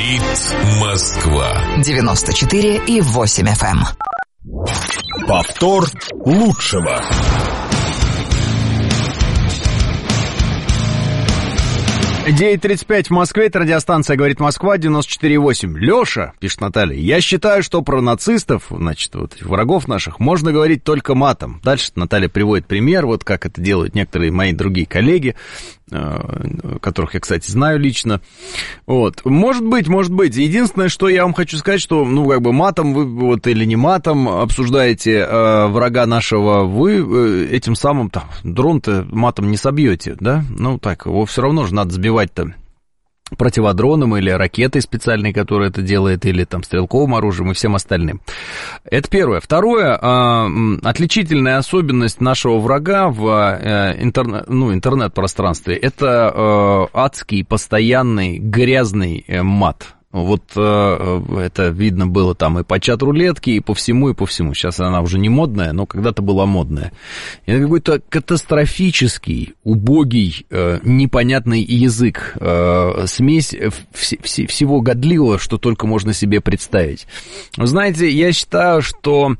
Говорит Москва. 94,8 FM. Повтор лучшего. «9:35 в Москве», это радиостанция «Говорит Москва», 94,8. Леша, пишет Наталья, я считаю, что про нацистов, значит, вот врагов наших, можно говорить только матом. Дальше Наталья приводит пример, вот как это делают некоторые мои другие коллеги, которых я, кстати, знаю лично. Вот. Может быть. Единственное, что я вам хочу сказать, что, матом вы, вот, или не матом обсуждаете врага нашего, вы этим самым, дрон-то матом не собьете, да? Его все равно же надо сбивать-то противодроном или ракетой специальной, которая это делает, или там стрелковым оружием и всем остальным. Это первое. Второе, отличительная особенность нашего врага в интернет-пространстве, это адский, постоянный, грязный мат. Вот это видно было там и по чат-рулетке, и по всему. Сейчас она уже не модная, но когда-то была модная. Это какой-то катастрофический, убогий, непонятный язык, смесь всего годливого, что только можно себе представить. Вы знаете, я считаю, что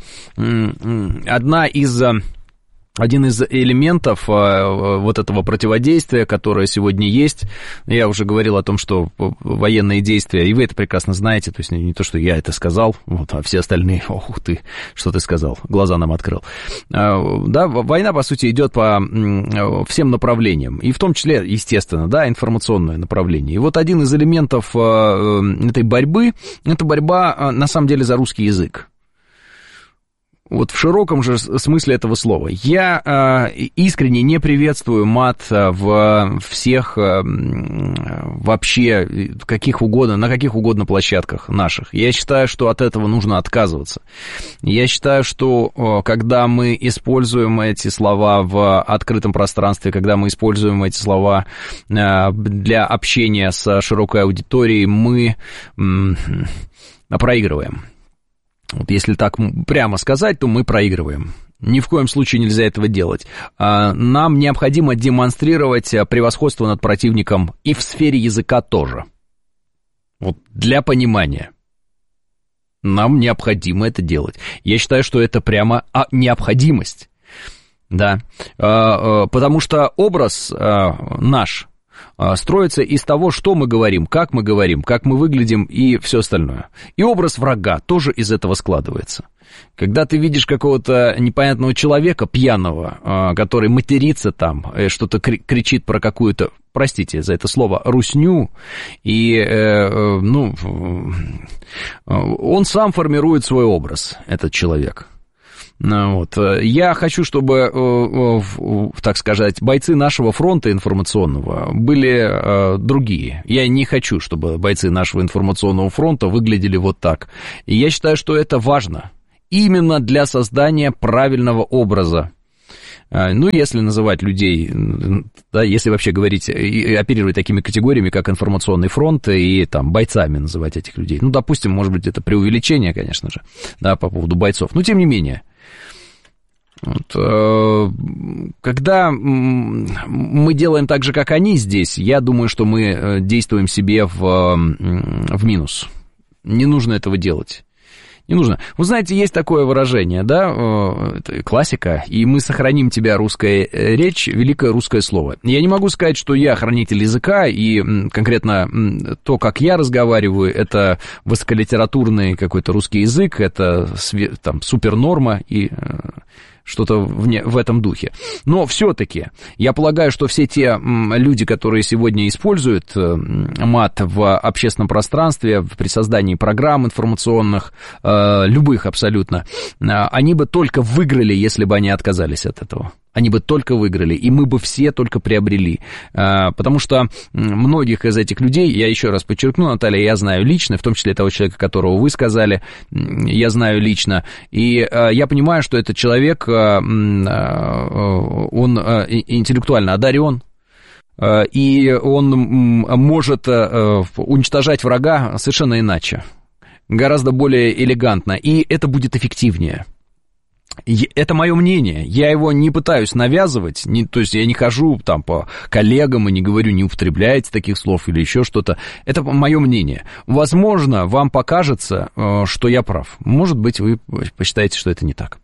один из элементов вот этого противодействия, которое сегодня есть, я уже говорил о том, что военные действия, и вы это прекрасно знаете, то есть не то, что я это сказал, вот, а все остальные, ух ты, что ты сказал, глаза нам открыл. Да, война, по сути, идет по всем направлениям, и в том числе, естественно, да, информационное направление. И вот один из элементов этой борьбы, это борьба, на самом деле, за русский язык. Вот в широком же смысле этого слова. Я искренне не приветствую мат в всех вообще на каких угодно площадках наших. Я считаю, что от этого нужно отказываться. Я считаю, что когда мы используем эти слова в открытом пространстве, когда мы используем эти слова для общения с широкой аудиторией, мы проигрываем. Вот если так прямо сказать, то мы проигрываем. Ни в коем случае нельзя этого делать. Нам необходимо демонстрировать превосходство над противником и в сфере языка тоже. Вот для понимания. Нам необходимо это делать. Я считаю, что это прямо необходимость. Да. Потому что образ наш строится из того, что мы говорим, как мы выглядим и все остальное. И образ врага тоже из этого складывается. Когда ты видишь какого-то непонятного человека пьяного, который матерится там, что-то кричит про какую-то, простите за это слово, русню, и, он сам формирует свой образ, этот человек. Вот. Я хочу, чтобы, так сказать, бойцы нашего фронта информационного были другие. Я не хочу, чтобы бойцы нашего информационного фронта выглядели вот так. И я считаю, что это важно именно для создания правильного образа. Если называть людей, да, если вообще говорить и оперировать такими категориями, как информационный фронт, и там бойцами называть этих людей. Допустим, может быть, это преувеличение, конечно же, да, по поводу бойцов. Но тем не менее. Вот, когда мы делаем так же, как они здесь, я думаю, что мы действуем себе в минус. Не нужно этого делать. Не нужно. Вы знаете, есть такое выражение, да, это классика, и мы сохраним тебя, русская речь, великое русское слово. Я не могу сказать, что я хранитель языка, и конкретно то, как я разговариваю, это высоколитературный какой-то русский язык, это там супернорма и что-то в этом духе. Но все-таки я полагаю, что все те люди, которые сегодня используют мат в общественном пространстве, при создании программ информационных, любых абсолютно, они бы только выиграли, если бы они отказались от этого. Они бы только выиграли, и мы бы все только приобрели. Потому что многих из этих людей, я еще раз подчеркну, Наталья, я знаю лично, в том числе того человека, которого вы сказали, я знаю лично. И я понимаю, что этот человек, он интеллектуально одарен, и он может уничтожать врага совершенно иначе, гораздо более элегантно, и это будет эффективнее. Это мое мнение, я его не пытаюсь навязывать, то есть я не хожу там по коллегам и не говорю, не употребляйте таких слов или еще что-то. Это мое мнение. Возможно, вам покажется, что я прав. Может быть, вы посчитаете, что это не так.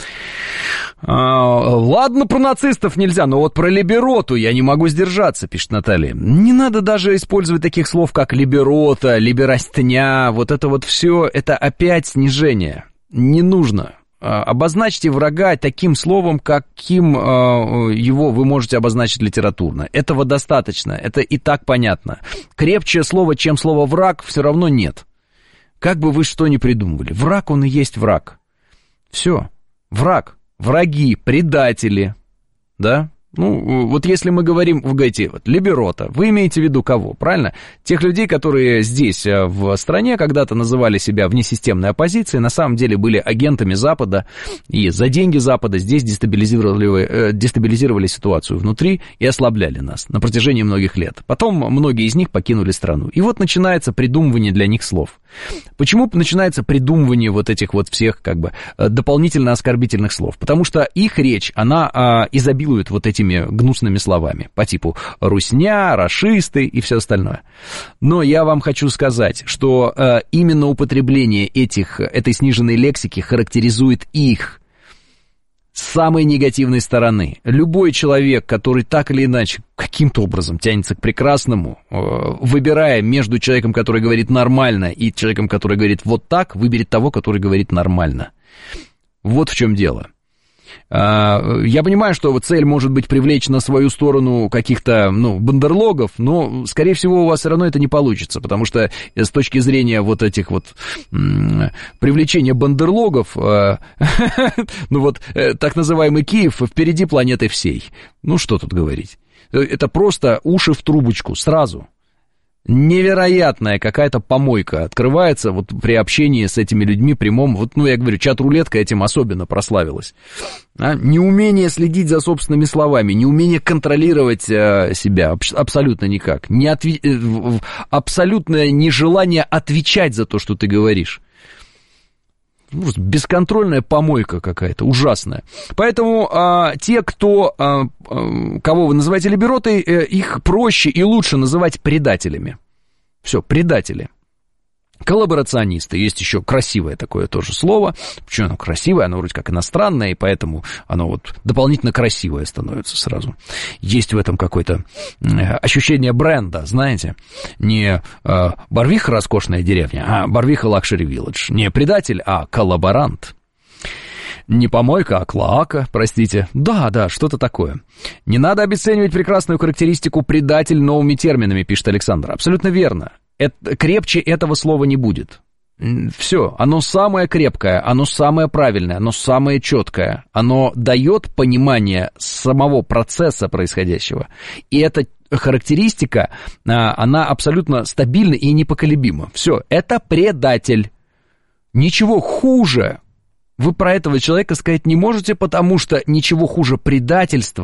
Ладно, про нацистов нельзя, но вот про либероту я не могу сдержаться, пишет Наталья. Не надо даже использовать таких слов, как либерота, либерастня, вот это вот все, это опять снижение. Не нужно. Обозначьте врага таким словом, каким его вы можете обозначить литературно. Этого достаточно, это и так понятно. Крепче слово, чем слово «враг», все равно нет. Как бы вы что ни придумывали, враг он и есть враг. Все, враг, враги, предатели, да? Ну, вот если мы говорим, вы говорите, вот, либерота, вы имеете в виду кого, правильно? Тех людей, которые здесь, в стране, когда-то называли себя внесистемной оппозицией, на самом деле были агентами Запада, и за деньги Запада здесь дестабилизировали ситуацию внутри и ослабляли нас на протяжении многих лет. Потом многие из них покинули страну. И вот начинается придумывание для них слов. Почему начинается придумывание вот этих вот всех, как бы, дополнительно оскорбительных слов? Потому что их речь, она изобилует вот этими гнусными словами по типу русня, рашисты и все остальное. Но я вам хочу сказать, что именно употребление этой сниженной лексики характеризует их с самой негативной стороны. Любой человек, который так или иначе каким-то образом тянется к прекрасному, выбирая между человеком, который говорит нормально, и человеком, который говорит вот так, выберет того, который говорит нормально. Вот в чем дело. Я понимаю, что цель может быть привлечь на свою сторону каких-то, бандерлогов, но, скорее всего, у вас все равно это не получится, потому что с точки зрения вот этих вот привлечения бандерлогов, так называемый Киев впереди планеты всей. Ну, что тут говорить? Это просто уши в трубочку сразу. Невероятная какая-то помойка открывается вот при общении с этими людьми прямом. Вот, я говорю, чат-рулетка этим особенно прославилась. Неумение следить за собственными словами, неумение контролировать себя абсолютно никак. Абсолютное нежелание отвечать за то, что ты говоришь. Бесконтрольная помойка какая-то, ужасная. Поэтому те, кого вы называете либеротой, их проще и лучше называть предателями. Все, предатели. Коллаборационисты. Есть еще красивое такое тоже слово. Почему оно красивое? Оно вроде как иностранное, и поэтому оно вот дополнительно красивое становится сразу. Есть в этом какое-то ощущение бренда, знаете. Не Барвиха роскошная деревня, а Барвиха лакшери вилледж. Не предатель, а коллаборант. Не помойка, а клоака, простите. Да, что-то такое. Не надо обесценивать прекрасную характеристику предатель новыми терминами, пишет Александр. Абсолютно верно. Крепче этого слова не будет. Все, оно самое крепкое, оно самое правильное, оно самое четкое. Оно дает понимание самого процесса происходящего. И эта характеристика, она абсолютно стабильна и непоколебима. Все, это предатель. Ничего хуже вы про этого человека сказать не можете, потому что ничего хуже предательства